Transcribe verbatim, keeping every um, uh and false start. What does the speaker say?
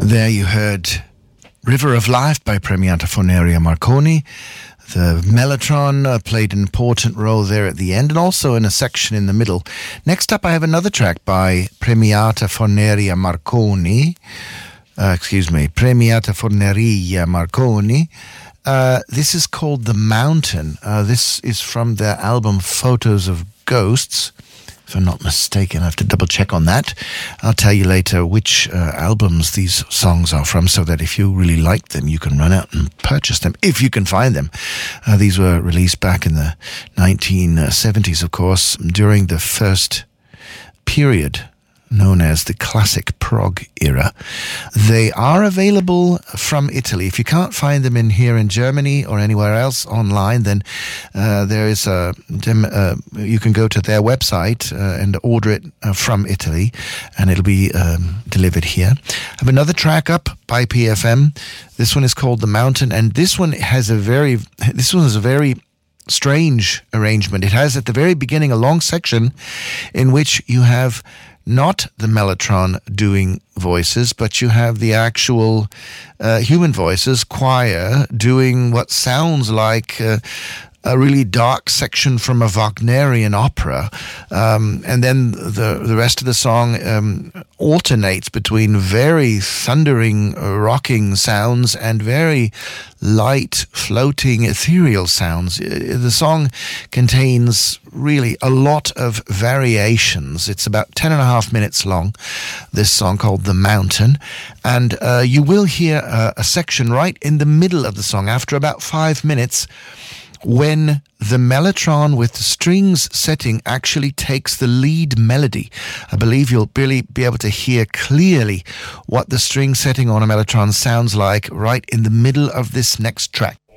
There you heard River of Life by Premiata Forneria Marconi. The mellotron uh, played an important role there at the end and also in a section in the middle. Next up, I have another track by Premiata Forneria Marconi. Uh, excuse me, Premiata Forneria Marconi. Uh, this is called The Mountain. Uh, this is from their album Photos of Ghosts. If I'm not mistaken, I have to double check on that. I'll tell you later which uh, albums these songs are from so that if you really like them, you can run out and purchase them, if you can find them. Uh, these were released back in the nineteen seventies, of course, during the first period known as the classic prog era. They are available from Italy. If you can't find them in here in Germany or anywhere else online, then uh, there is a uh, you can go to their website uh, and order it uh, from Italy, and it'll be um, delivered here. I have another track up by P F M. This one is called The Mountain, and this one has a very this one is a very strange arrangement. It has at the very beginning a long section in which you have not the mellotron doing voices, but you have the actual uh, human voices, choir, doing what sounds like uh, a really dark section from a Wagnerian opera. Um, and then the, the rest of the song um, alternates between very thundering, uh, rocking sounds and very light, floating, ethereal sounds. The song contains really a lot of variations. It's about ten and a half minutes long, this song called The Mountain. And uh, you will hear uh, a section right in the middle of the song after about five minutes when the mellotron with the strings setting actually takes the lead melody. I believe you'll really be able to hear clearly what the string setting on a mellotron sounds like right in the middle of this next track.